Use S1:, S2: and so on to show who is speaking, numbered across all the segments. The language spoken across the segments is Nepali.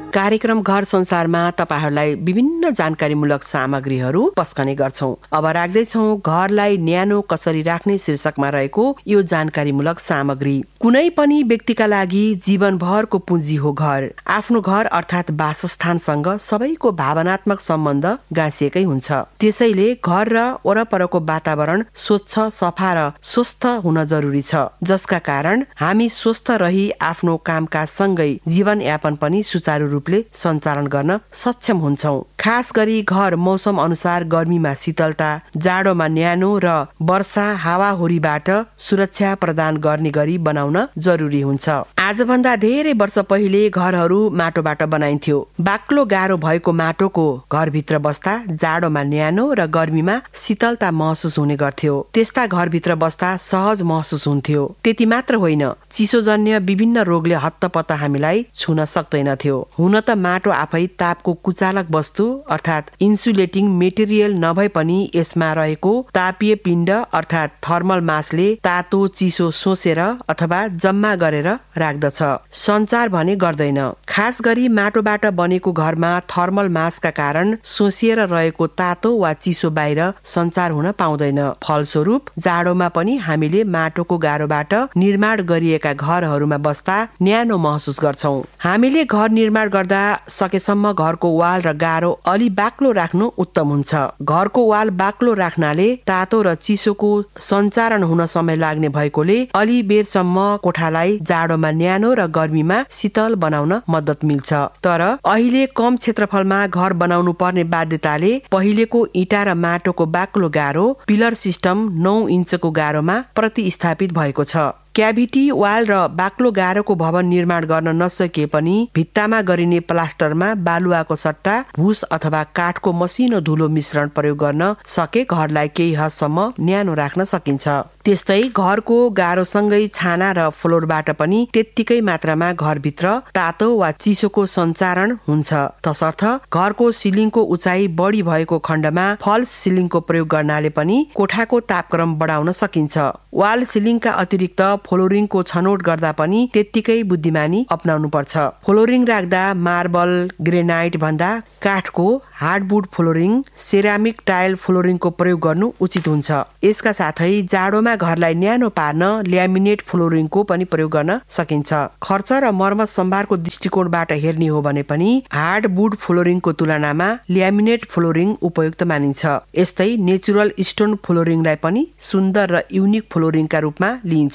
S1: कार्यक्रम घर संसारमा तपाईहरुलाई विभिन्न जानकारीमूलक सामग्रीहरू पस्कने गर्छौं। अब राख्दैछौं घरलाई न्यानो कसरी राख्ने शीर्षकमा रहेको यो जानकारीमूलक सामग्री। कुनै पनि व्यक्तिका लागि जीवनभरको पुँजी हो घर। आफ्नो घर अर्थात वासस्थानसँग सबैको भावनात्मक सम्बन्ध गाँसिएकै हुन्छ। त्यसैले घर र वरपरको वातावरण स्वच्छ, सफा र स्वस्थ हुन जरुरी छ, जसका कारण हामी स्वस्थ रही आफ्नो कामकाज सँगै जीवनयापन पनि सुचारू रूपले सञ्चालन गर्न सक्षम हुन्छौं। खास गरी घर मौसम अनुसार गर्मीमा शीतलता, जाडोमा न्यानो र वर्षा हावाहुरीबाट सुरक्षा प्रदान गर्ने गरी बनाउन जरुरी हुन्छ। आजभन्दा धेरै वर्ष पहिले घरहरू माटोबाट बनाइन्थ्यो। बाक्लो गाह्रो भएको माटोको घरभित्र बस्दा जाडोमा न्यानो र गर्मीमा शीतलता महसुस हुने गर्थ्यो। त्यस्ता घरभित्र बस्दा सहज महसुस हुन्थ्यो। त्यति मात्र होइन, चिसोजन्य विभिन्न रोगले हत्तपत्त हामीलाई छुन सक्दैनथ्यो। हुन त माटो आफै तापको कुचालक वस्तु अर्थात इन्सुलेटिङ मेटेरियल नभए पनि यसमा रहेको तापीय पिण्ड अर्थात थर्मल मासले तातो चिसो सोसेर अथवा जम्मा गरेर राख्दछ, सञ्चार भने गर्दैन। खास गरी माटोबाट बनेको घरमा थर्मल मासका कारण सोसिएर रहेको तातो वा चिसो बाहिर सञ्चार हुन पाउँदैन। फलस्वरूप जाडोमा पनि हामीले माटोको गारोबाट निर्माण गरिएका घरहरूमा बस्दा न्यानो महसुस गर्छौं। हामीले घर निर्माण गर्दा सकेसम्म घरको वाल र गारो अलि बाक्लो राख्नु उत्तम हुन्छ। घरको वाल बाक्लो राख्नाले तातो र चिसोको सञ्चारण हुन समय लाग्ने भएकोले अलि बेरसम्म कोठालाई जाडोमा न्यानो र गर्मीमा शीतल बनाउन मद्दत मिल्छ। तर अहिले कम क्षेत्रफलमा घर बनाउनु पर्ने बाध्यताले पहिलेको इँटा र माटोको बाक्लो गारो पिलर सिस्टम 9 इन्चको गारोमा प्रतिस्थापित भएको छ। क्याभिटी वाल र बाक्लो गारोको भवन निर्माण गर्न नसके पनि भित्तामा गरिने प्लास्टरमा बालुवाको सट्टा भुस अथवा काठको मसिनो धुलो मिश्रण प्रयोग गर्न सके घरलाई केही हदसम्म न्यानो राख्न सकिन्छ। त्यस्तै घरको गारोसँगै छाना र फ्लोरबाट पनि त्यत्तिकै मात्रामा घरभित्र तातो वा चिसोको सञ्चारण हुन्छ। तसर्थ घरको सिलिङको उचाइ बढी भएको खण्डमा फल्स सिलिङको प्रयोग गर्नाले पनि कोठाको तापक्रम बढाउन सकिन्छ। वाल सिलिङका अतिरिक्त फ्लोरिङको छनौट गर्दा पनि त्यत्तिकै बुद्धिमानी अपनाउनु पर्छ। फ्लोरिङ राख्दा मार्बल, ग्रेनाइट भन्दा काठको हार्डवुड फ्लोरिङ, सेरामिक टाइल फ्लोरिङको प्रयोग गर्नु उचित हुन्छ। यसका साथै जाडोमा घरलाई न्यानो पार्न ल्यामिनेट फ्लोरिङको पनि प्रयोग गर्न सकिन्छ। खर्च र मर्मत सम्भारको दृष्टिकोणबाट हेर्ने हो भने पनि हार्डवुड फ्लोरिङको तुलनामा ल्यामिनेट फ्लोरिङ उपयुक्त मानिन्छ। यस्तै नेचुरल स्टोन फ्लोरिङलाई पनि सुन्दर र युनिक फ्लोरिङका रूपमा लिइन्छ।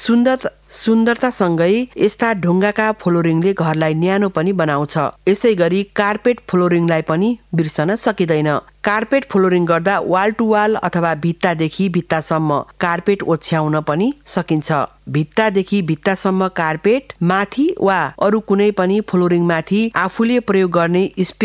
S1: सुन्दरतासँगै यस्ता ढुङ्गाका फ्लोरिङले घरलाई न्यानो पनि बनाउँछ। यसै गरी कार्पेट फ्लोरिङलाई पनि बिर्सन सकिँदैन। कार्पेट फ्लोरिङ गर्दा वाल टु वाल अथवा भित्तादेखि भित्तासम्म कार्पेट ओछ्याउन पनि सकिन्छ। भित्तादेखि भित्तासम्म कार्पेट माथि वा अरू कुनै पनि फ्लोरिङ माथि आफूले प्रयोग गर्ने